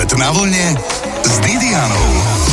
Výlet na vlne s Didianou.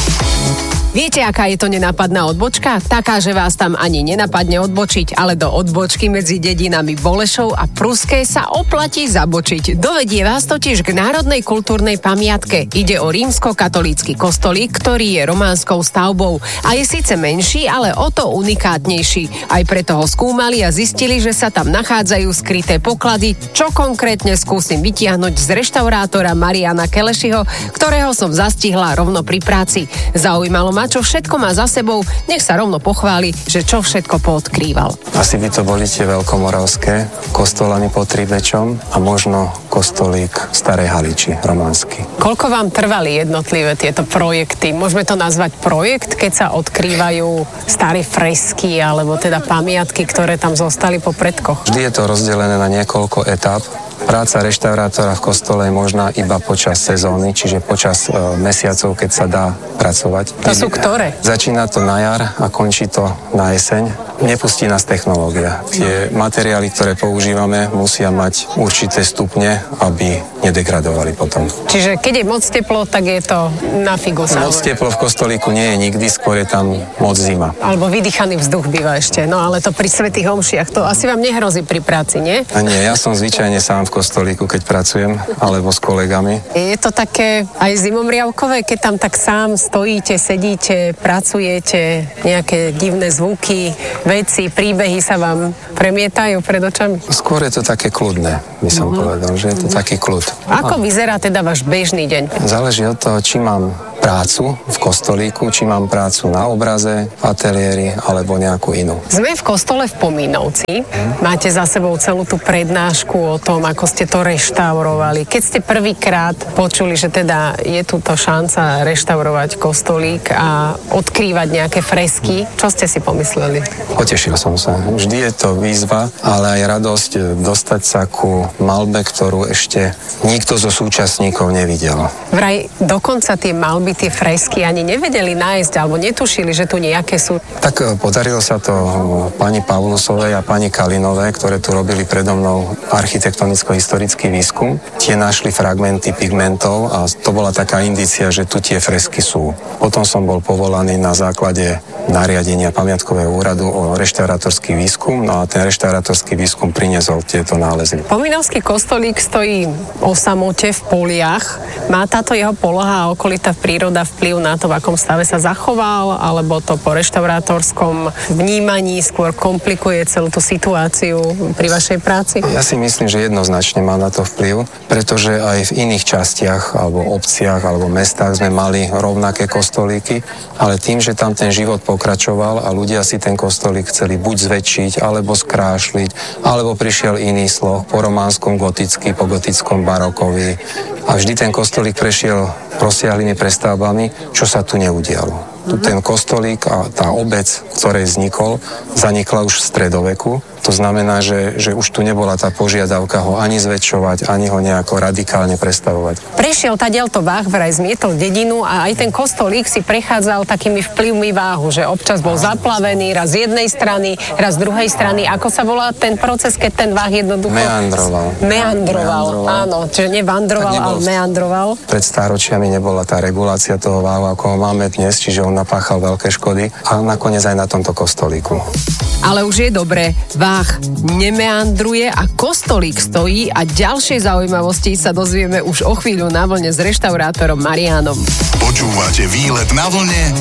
Viete, aká je to nenápadná odbočka? Taká, že vás tam ani nenapadne odbočiť, ale do odbočky medzi dedinami Bolešov a Pruské sa oplatí zabočiť. Dovedie vás totiž k národnej kultúrnej pamiatke. Ide o rímskokatolícky kostolík, ktorý je románskou stavbou a je síce menší, ale o to unikátnejší. Aj preto ho skúmali a zistili, že sa tam nachádzajú skryté poklady, čo konkrétne skúsim vytiahnuť z reštaurátora Mariana Kelešiho, ktorého som zastihla rovno pri práci. Zaujímalo ma, čo všetko má za sebou, nech sa rovno pochváli, že čo všetko poodkrýval. Asi by to boli tie veľkomoravské, kostolami pod Tribečom a možno kostolík Starej Haliči, románsky. Koľko vám trvali jednotlivé tieto projekty? Môžeme to nazvať projekt, keď sa odkrývajú staré fresky alebo teda pamiatky, ktoré tam zostali po predkoch? Vždy je to rozdelené na niekoľko etáp. Práca reštaurátora v kostole je možná iba počas sezóny, čiže počas mesiacov, keď sa dá pracovať. To sú ktoré? Začína to na jar a končí to na jeseň. Nepustí nás technológia. Tie materiály, ktoré používame, musia mať určité stupne, aby nedegradovali potom. Čiže keď je moc teplo, tak je to na figu sa. Moc teplo v kostolíku nie je nikdy, skôr je tam moc zima. Alebo vydýchaný vzduch býva ešte. No ale to pri svätých omšiach, to asi vám nehrozí pri práci, nie? A nie, ja som zvyčajne sám v kostolíku, keď pracujem, alebo s kolegami. Je to také aj zimomriavkové, keď tam tak sám stojíte, sedíte, pracujete, nejaké divné zvuky, veci, príbehy sa vám premietajú pred očami? Skôr je to také kľudné, by som povedal, že je to taký kľud. Ako vyzerá teda váš bežný deň? Záleží od toho, či mám prácu v kostolíku, či mám prácu na obraze, v ateliéri alebo nejakú inú. Sme v kostole v Pomínovci. Máte za sebou celú tú prednášku o tom, ako ste to reštaurovali. Keď ste prvýkrát počuli, že teda je túto šanca reštaurovať kostolík a odkrývať nejaké fresky, čo ste si pomysleli? Potešil som sa. Vždy je to výzva, ale aj radosť dostať sa ku maľbe, ktorú ešte nikto zo súčasníkov nevidel. Vraj dokonca tie maľby, tie fresky ani nevedeli nájsť alebo netušili, že tu nejaké sú. Tak podarilo sa to pani Paulusovej a pani Kalinovej, ktoré tu robili predo mnou architektonicko-historický výskum. Tie našli fragmenty pigmentov a to bola taká indícia, že tu tie fresky sú. Potom som bol povolaný na základe nariadenia pamiatkového úradu o reštaurátorský výskum, no a ten reštaurátorský výskum priniesol tieto nálezy. Pomínovský kostolík stojí o samote v poliach. Má táto jeho poloha a okolitá príroda vplyv na to, v akom stave sa zachoval, alebo to po reštaurátorskom vnímaní skôr komplikuje celú tú situáciu pri vašej práci? Ja si myslím, že jednoznačne má na to vplyv, pretože aj v iných častiach, alebo obciach, alebo mestách sme mali rovnaké kostolíky, ale tým, že tam ten život pokračoval a ľudia si ten kostolík chceli buď zväčšiť, alebo skrášliť, alebo prišiel iný sloh, po románskom gotický, po gotickom barokovi. A vždy ten kostolík prešiel rozsiahlými prestavbami, čo sa tu neudialo. Tu ten kostolík a tá obec, ktorej vznikol, zanikla už v stredoveku. To znamená, že už tu nebola tá požiadavka ho ani zväčšovať, ani ho nejako radikálne prestavovať. Prešiel tadiaľto váh, vraj zmietol dedinu a aj ten kostolík si prechádzal takými vplyvmi váhu, že občas bol zaplavený, raz z jednej strany, raz z druhej strany. Ako sa volá ten proces, keď ten váh jednoducho... Meandroval. Áno, čiže nevandroval, ale meandroval. Pred stáročiami nebola tá regulácia toho váhu, ako ho máme dnes, čiže on napáchal veľké škody a nakoniec aj na tomto kostolíku. Ale už je dobré, váh nemeandruje a kostolík stojí a ďalšie zaujímavosti sa dozvieme už o chvíľu na vlne s reštaurátorom Marianom. Počúvate Výlet na vlne